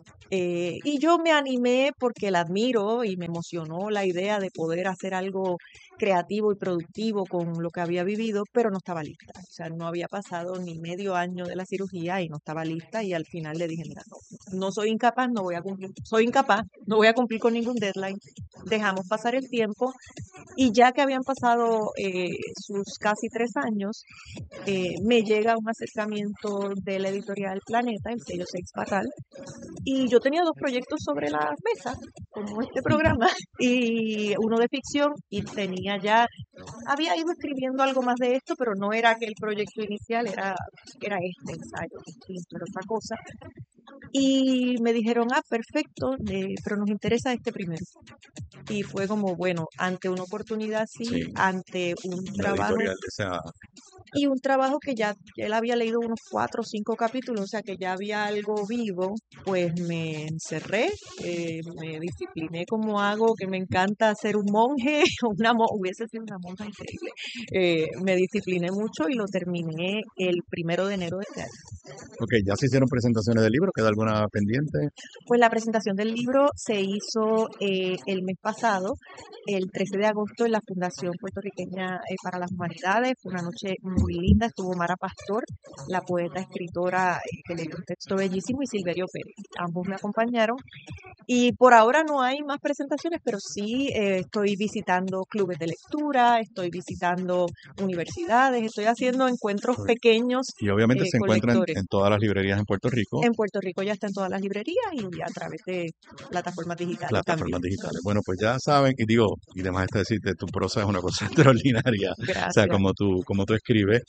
Y yo me animé porque la admiro y me emocionó la idea de poder hacer algo creativo y productivo con lo que había vivido, pero no estaba lista. O sea, no había pasado ni medio año de la cirugía y no estaba lista y al final le dije, mira, no soy incapaz, no voy a cumplir con ningún deadline. Dejamos pasar el tiempo y ya que habían pasado sus casi 3 años, me llega un acercamiento de la editorial Planeta, el sello Seix Barral, y yo tenía 2 proyectos sobre la mesa, como este programa, y uno de ficción, y había ido escribiendo algo más de esto, pero no era aquel proyecto inicial, era este ensayo distinto, era otra cosa. Y me dijeron, perfecto, pero nos interesa este primero. Y fue como, bueno, ante una oportunidad sí. Ante un trabajo. Y un trabajo que ya él había leído unos 4 o 5 capítulos, o sea que ya había algo vivo, pues me encerré, me discipliné como hago, que me encanta ser un monje, hubiese sido una monja increíble. Me discipliné mucho y lo terminé el 1 de enero de este año. Ok, ¿ya se hicieron presentaciones del libro? ¿Queda alguna pendiente? Pues la presentación del libro se hizo el mes pasado, el 13 de agosto, en la Fundación Puertorriqueña para las Humanidades. Fue una noche muy linda, estuvo Mara Pastor, la poeta escritora que leyó un texto bellísimo, y Silverio Pérez. Ambos me acompañaron. Y por ahora no hay más presentaciones, pero sí estoy visitando clubes de lectura, estoy visitando universidades, estoy haciendo encuentros pequeños. Y obviamente se encuentran en todas las librerías en Puerto Rico. En Puerto Rico ya está en todas las librerías y a través de plataformas digitales. Bueno, pues ya saben, y además está decirte, tu prosa es una cosa extraordinaria. Gracias. O sea, como tú escribes,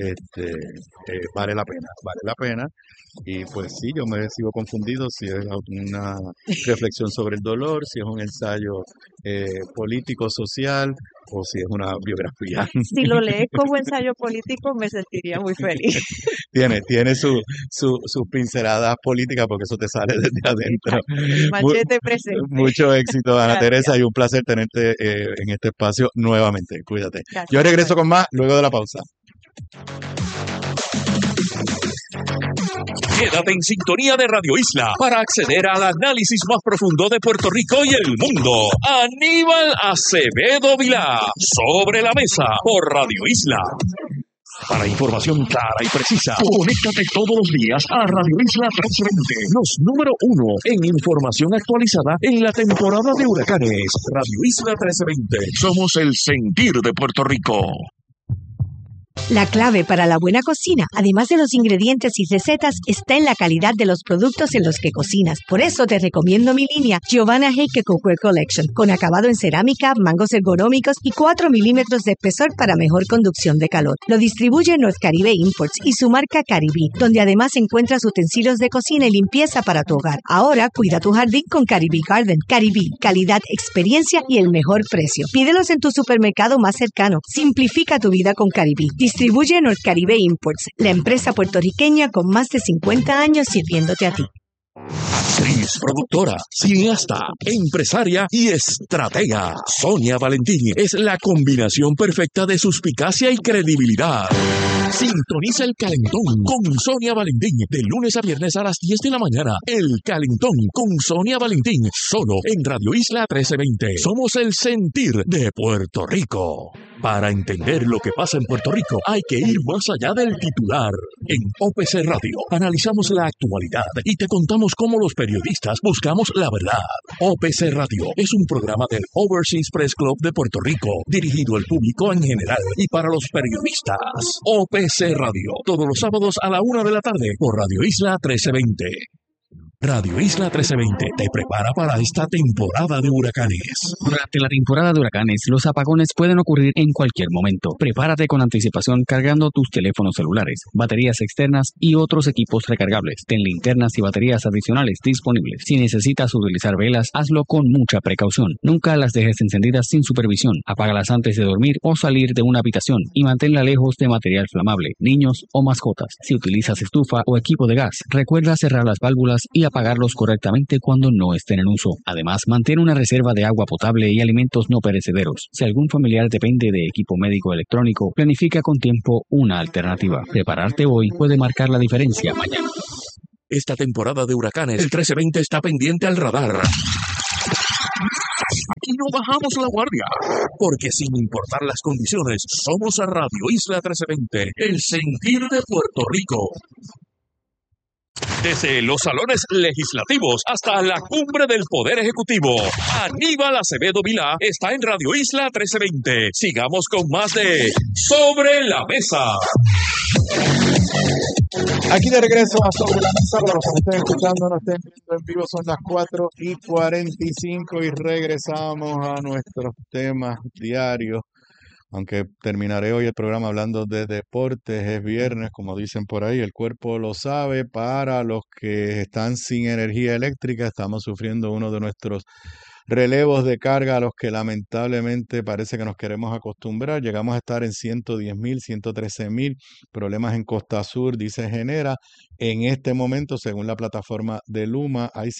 vale la pena. Y pues sí, yo me sigo confundido si es una reflexión sobre el dolor, si es un ensayo político, social, o si es una biografía. Si lo lees como ensayo político, me sentiría muy feliz. Tiene sus pinceladas políticas, porque eso te sale desde adentro. Machete presente. Mucho éxito, Ana Teresa, y un placer tenerte en este espacio nuevamente. Cuídate. Gracias. Yo regreso con más luego de la pausa. Quédate en sintonía de Radio Isla para acceder al análisis más profundo de Puerto Rico y el mundo. Aníbal Acevedo Vilá, Sobre la Mesa, por Radio Isla. Para información clara y precisa, conéctate todos los días a Radio Isla 1320, los número 1 en información actualizada en la temporada de huracanes. Radio Isla 1320, somos el sentir de Puerto Rico. La clave para la buena cocina, además de los ingredientes y recetas, está en la calidad de los productos en los que cocinas. Por eso te recomiendo mi línea Giovanna Heike Cookware Collection, con acabado en cerámica, mangos ergonómicos y 4 milímetros de espesor para mejor conducción de calor. Lo distribuye North Caribe Imports y su marca Caribí, donde además encuentras utensilios de cocina y limpieza para tu hogar. Ahora cuida tu jardín con Caribí Garden. Caribí, calidad, experiencia y el mejor precio. Pídelos en tu supermercado más cercano. Simplifica tu vida con Caribí. Distribuye North Caribe Imports, la empresa puertorriqueña con más de 50 años sirviéndote a ti. Actriz, productora, cineasta, empresaria y estratega. Sonia Valentín es la combinación perfecta de suspicacia y credibilidad. Sintoniza El Calentón con Sonia Valentín de lunes a viernes a las 10 de la mañana. El Calentón con Sonia Valentín, solo en Radio Isla 1320. Somos el sentir de Puerto Rico. Para entender lo que pasa en Puerto Rico, hay que ir más allá del titular. En OPC Radio analizamos la actualidad y te contamos cómo los periodistas buscamos la verdad. OPC Radio es un programa del Overseas Press Club de Puerto Rico, dirigido al público en general y para los periodistas. OPC Radio, todos los sábados a la 1 de la tarde por Radio Isla 1320. Radio Isla 1320 te prepara para esta temporada de huracanes. Durante la temporada de huracanes, los apagones pueden ocurrir en cualquier momento. Prepárate con anticipación cargando tus teléfonos celulares, baterías externas y otros equipos recargables. Ten linternas y baterías adicionales disponibles. Si necesitas utilizar velas, hazlo con mucha precaución. Nunca las dejes encendidas sin supervisión. Apágalas antes de dormir o salir de una habitación y manténla lejos de material flamable, niños o mascotas. Si utilizas estufa o equipo de gas, recuerda cerrar las válvulas y apagarlos correctamente cuando no estén en uso. Además, mantén una reserva de agua potable y alimentos no perecederos. Si algún familiar depende de equipo médico electrónico, planifica con tiempo una alternativa. Prepararte hoy puede marcar la diferencia mañana. Esta temporada de huracanes, el 1320 está pendiente al radar. Aquí no bajamos la guardia, porque sin importar las condiciones, somos a Radio Isla 1320, el sentir de Puerto Rico. Desde los salones legislativos hasta la cumbre del Poder Ejecutivo, Aníbal Acevedo Vilá está en Radio Isla 1320. Sigamos con más de Sobre la Mesa. Aquí de regreso a Sobre la Mesa, para los que estén escuchando, nos estén viendo en vivo, son las 4:45 y regresamos a nuestros temas diarios. Aunque terminaré hoy el programa hablando de deportes, es viernes, como dicen por ahí, el cuerpo lo sabe. Para los que están sin energía eléctrica, estamos sufriendo uno de nuestros relevos de carga a los que lamentablemente parece que nos queremos acostumbrar. Llegamos a estar en 110,000, 113,000 problemas en Costa Sur, dice Genera. En este momento, según la plataforma de Luma, hay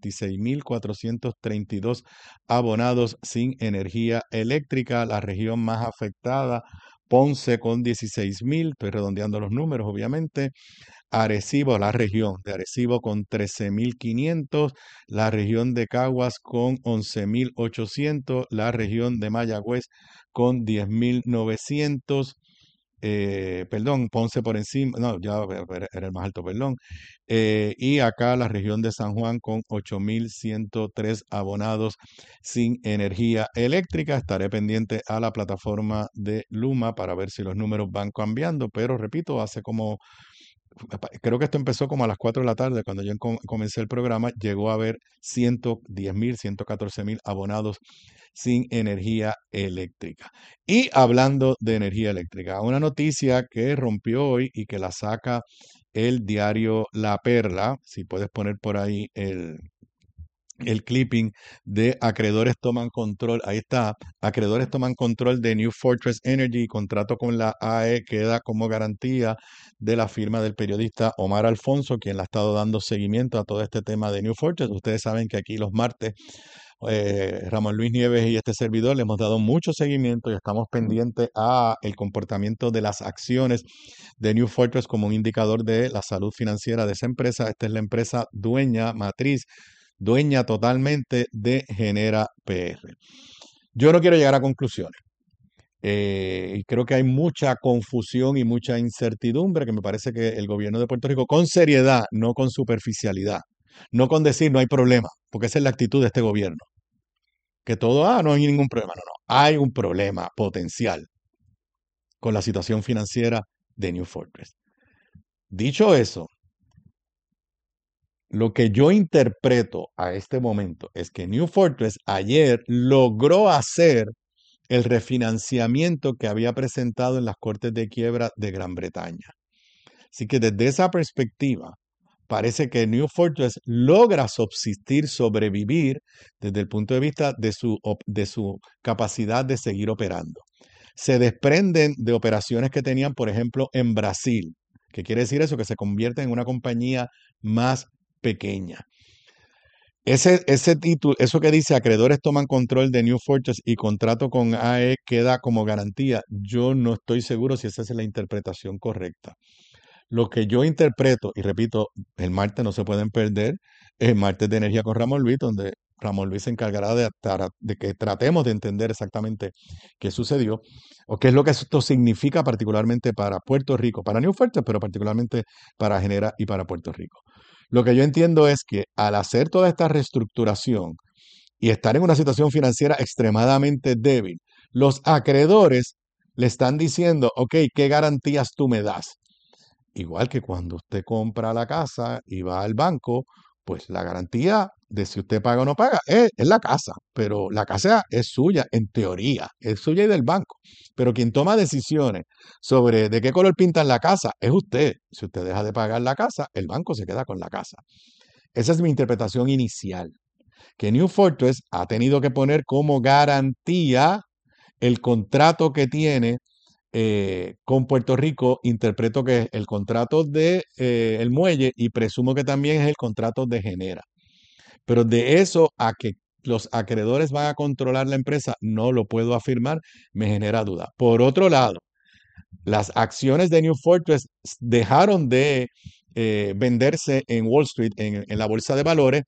66,432 abonados sin energía eléctrica. La región más afectada, Ponce con 16,000, estoy redondeando los números obviamente. Arecibo, la región de Arecibo con 13,500, la región de Caguas con 11,800, la región de Mayagüez con 10,900, Ponce por encima, no, ya era el más alto, perdón, y acá la región de San Juan con 8,103 abonados sin energía eléctrica. Estaré pendiente a la plataforma de Luma para ver si los números van cambiando, pero repito, creo que esto empezó como a las 4 de la tarde, cuando yo comencé el programa, llegó a haber 110,000, 114,000 abonados sin energía eléctrica. Y hablando de energía eléctrica, una noticia que rompió hoy y que la saca el diario La Perla, si puedes poner por ahí el clipping de acreedores toman control, ahí está, acreedores toman control de New Fortress Energy, contrato con la AE queda como garantía de la firma del periodista Omar Alfonso, quien le ha estado dando seguimiento a todo este tema de New Fortress. Ustedes saben que aquí los martes Ramón Luis Nieves y este servidor le hemos dado mucho seguimiento y estamos pendientes a el comportamiento de las acciones de New Fortress como un indicador de la salud financiera de esa empresa. Esta es la empresa matriz, dueña totalmente de Genera PR. Yo no quiero llegar a conclusiones. Y creo que hay mucha confusión y mucha incertidumbre, que me parece que el gobierno de Puerto Rico, con seriedad, no con superficialidad, no con decir no hay problema, porque esa es la actitud de este gobierno. Que todo, no hay ningún problema. No. Hay un problema potencial con la situación financiera de New Fortress. Dicho eso, lo que yo interpreto a este momento es que New Fortress ayer logró hacer el refinanciamiento que había presentado en las Cortes de Quiebra de Gran Bretaña. Así que desde esa perspectiva, parece que New Fortress logra subsistir, sobrevivir desde el punto de vista de su capacidad de seguir operando. Se desprenden de operaciones que tenían, por ejemplo, en Brasil. ¿Qué quiere decir eso? Que se convierten en una compañía más pequeña. Ese título, eso que dice acreedores toman control de New Fortress y contrato con AE queda como garantía, yo no estoy seguro si esa es la interpretación correcta. Lo que yo interpreto, y repito, el martes no se pueden perder, el martes de Energía con Ramón Luis, donde Ramón Luis se encargará de que tratemos de entender exactamente qué sucedió o qué es lo que esto significa particularmente para Puerto Rico, para New Fortress, pero particularmente para Genera y para Puerto Rico. Lo que yo entiendo es que al hacer toda esta reestructuración y estar en una situación financiera extremadamente débil, los acreedores le están diciendo, ok, ¿qué garantías tú me das? Igual que cuando usted compra la casa y va al banco, pues la garantía de si usted paga o no paga es la casa, pero la casa es suya en teoría, es suya y del banco. Pero quien toma decisiones sobre de qué color pintan la casa es usted. Si usted deja de pagar la casa, el banco se queda con la casa. Esa es mi interpretación inicial, que New Fortress ha tenido que poner como garantía el contrato que tiene con Puerto Rico. Interpreto que es el contrato de el muelle y presumo que también es el contrato de Genera. Pero de eso a que los acreedores van a controlar la empresa, no lo puedo afirmar, me genera duda. Por otro lado, las acciones de New Fortress dejaron de venderse en Wall Street, en la bolsa de valores,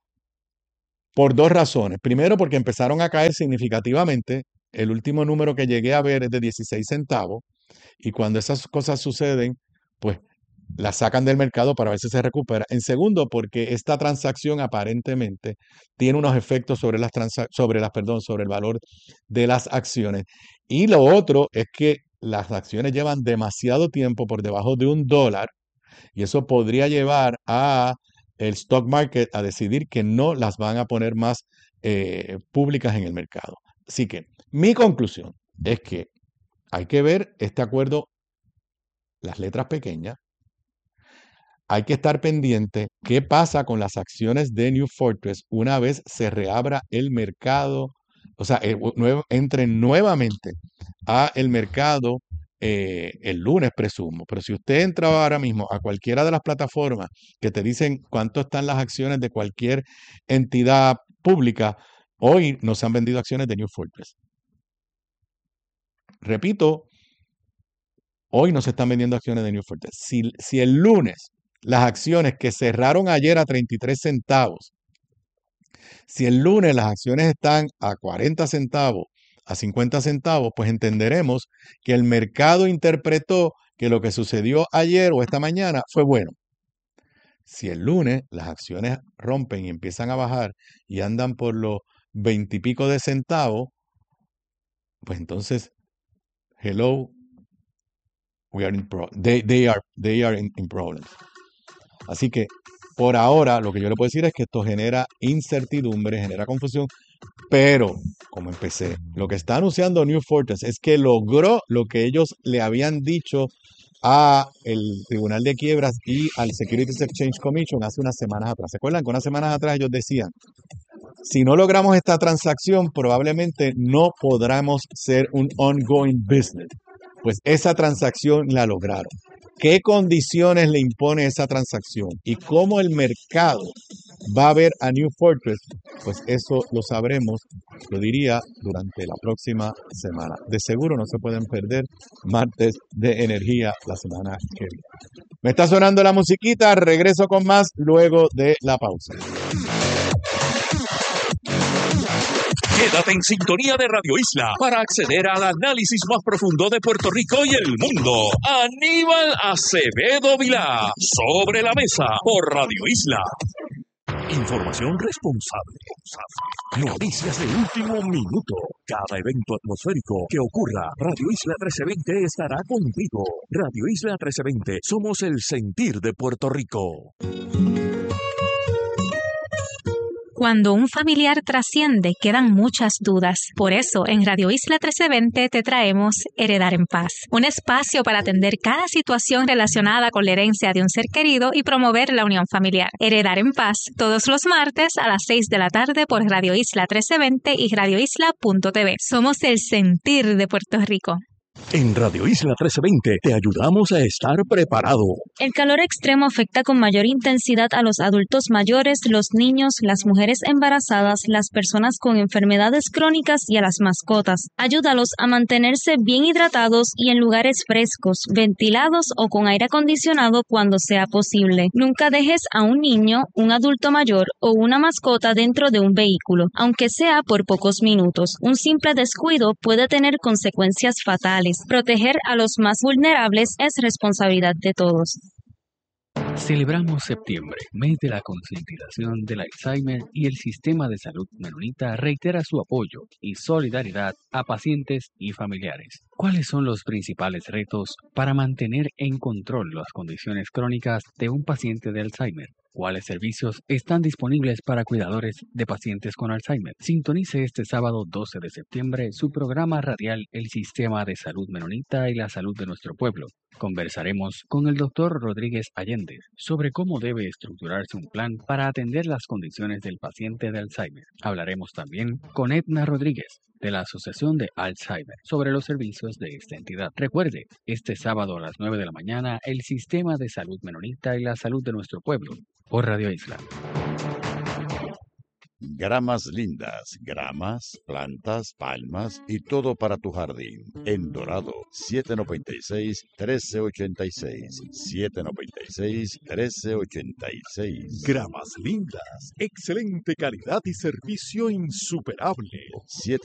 por dos razones. Primero, porque empezaron a caer significativamente. El último número que llegué a ver es de 16 centavos. Y cuando esas cosas suceden, pues las sacan del mercado para ver si se recupera. En segundo, porque esta transacción aparentemente tiene unos efectos sobre sobre el valor de las acciones. Y lo otro es que las acciones llevan demasiado tiempo por debajo de $1 y eso podría llevar a el stock market a decidir que no las van a poner más públicas en el mercado. Así que mi conclusión es que hay que ver este acuerdo, las letras pequeñas. Hay que estar pendiente qué pasa con las acciones de New Fortress una vez se reabra el mercado, o sea, entren nuevamente a el mercado el lunes, presumo. Pero si usted entra ahora mismo a cualquiera de las plataformas que te dicen cuánto están las acciones de cualquier entidad pública, hoy no se han vendido acciones de New Fortress. Repito, hoy no se están vendiendo acciones de New Fortress. Si el lunes las acciones que cerraron ayer a 33 centavos, si el lunes las acciones están a 40 centavos, a 50 centavos, pues entenderemos que el mercado interpretó que lo que sucedió ayer o esta mañana fue bueno. Si el lunes las acciones rompen y empiezan a bajar y andan por los 20 y pico de centavos, pues entonces, hello, they are in problems. Así que por ahora lo que yo le puedo decir es que esto genera incertidumbre, genera confusión, pero como empecé, lo que está anunciando New Fortress es que logró lo que ellos le habían dicho a el Tribunal de Quiebras y al Securities Exchange Commission hace unas semanas atrás. ¿Se acuerdan que unas semanas atrás ellos decían, si no logramos esta transacción, probablemente no podremos ser un ongoing business? Pues esa transacción la lograron. ¿Qué condiciones le impone esa transacción? ¿Y cómo el mercado va a ver a New Fortress? Pues eso lo sabremos, lo diría, durante la próxima semana. De seguro no se pueden perder martes de energía la semana que viene. Me está sonando la musiquita, regreso con más luego de la pausa. Quédate en sintonía de Radio Isla para acceder al análisis más profundo de Puerto Rico y el mundo. Aníbal Acevedo Vilá, Sobre la Mesa, por Radio Isla. Información responsable. Noticias de último minuto. Cada evento atmosférico que ocurra, Radio Isla 1320 estará contigo. Radio Isla 1320, somos el sentir de Puerto Rico. Cuando un familiar trasciende, quedan muchas dudas. Por eso, en Radio Isla 1320 te traemos Heredar en Paz, un espacio para atender cada situación relacionada con la herencia de un ser querido y promover la unión familiar. Heredar en Paz, todos los martes a las 6 de la tarde por Radio Isla 1320 y radioisla.tv. Somos el sentir de Puerto Rico. En Radio Isla 1320 te ayudamos a estar preparado. El calor extremo afecta con mayor intensidad a los adultos mayores, los niños, las mujeres embarazadas, las personas con enfermedades crónicas y a las mascotas. Ayúdalos a mantenerse bien hidratados y en lugares frescos, ventilados o con aire acondicionado cuando sea posible. Nunca dejes a un niño, un adulto mayor o una mascota dentro de un vehículo, aunque sea por pocos minutos. Un simple descuido puede tener consecuencias fatales. Proteger a los más vulnerables es responsabilidad de todos. Celebramos septiembre, mes de la concientización del Alzheimer, y el Sistema de Salud Menonita reitera su apoyo y solidaridad a pacientes y familiares. ¿Cuáles son los principales retos para mantener en control las condiciones crónicas de un paciente de Alzheimer? ¿Cuáles servicios están disponibles para cuidadores de pacientes con Alzheimer? Sintonice este sábado 12 de septiembre su programa radial El Sistema de Salud Menonita y la Salud de Nuestro Pueblo. Conversaremos con el Dr. Rodríguez Allende sobre cómo debe estructurarse un plan para atender las condiciones del paciente de Alzheimer. Hablaremos también con Edna Rodríguez de la Asociación de Alzheimer sobre los servicios de esta entidad. Recuerde, este sábado a las 9 de la mañana, el Sistema de Salud Menonita y la Salud de Nuestro Pueblo, por Radio Isla. Gramas lindas, gramas, plantas, palmas y todo para tu jardín. En Dorado, 796-1386. 796-1386. Gramas lindas, excelente calidad y servicio insuperable.